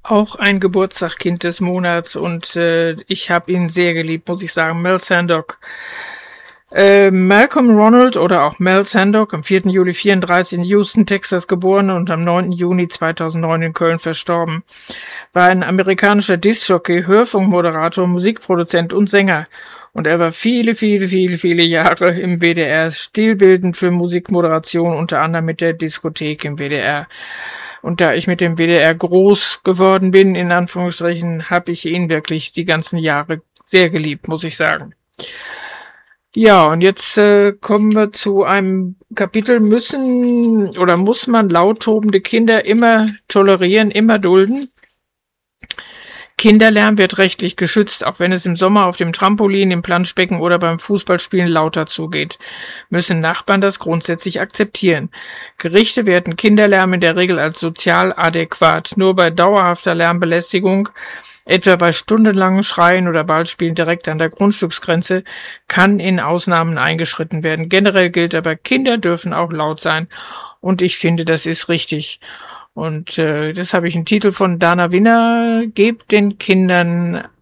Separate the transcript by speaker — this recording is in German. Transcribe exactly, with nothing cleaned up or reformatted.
Speaker 1: Auch ein Geburtstagskind des Monats und äh, ich habe ihn sehr geliebt, muss ich sagen. Mel Sandock. Äh, Malcolm Ronald oder auch Mel Sandock, am vierten Juli vierunddreißig in Houston, Texas geboren und am neunten Juni zweitausendneun in Köln verstorben, war ein amerikanischer Diskjockey, Hörfunkmoderator, Musikproduzent und Sänger. Und er war viele, viele, viele, viele Jahre im W D R stilbildend für Musikmoderation, unter anderem mit der Diskothek im W D R. Und da ich mit dem W D R groß geworden bin, in Anführungsstrichen, habe ich ihn wirklich die ganzen Jahre sehr geliebt, muss ich sagen. Ja, und jetzt äh, kommen wir zu einem Kapitel, müssen oder muss man laut tobende Kinder immer tolerieren, immer dulden? Kinderlärm wird rechtlich geschützt, auch wenn es im Sommer auf dem Trampolin, im Planschbecken oder beim Fußballspielen lauter zugeht. Müssen Nachbarn das grundsätzlich akzeptieren. Gerichte werten Kinderlärm in der Regel als sozial adäquat. Nur bei dauerhafter Lärmbelästigung, etwa bei stundenlangen Schreien oder Ballspielen direkt an der Grundstücksgrenze, kann in Ausnahmen eingeschritten werden. Generell gilt aber, Kinder dürfen auch laut sein. Und ich finde, das ist richtig. Und äh, das habe ich einen Titel von Dana Winner, gebt den Kindern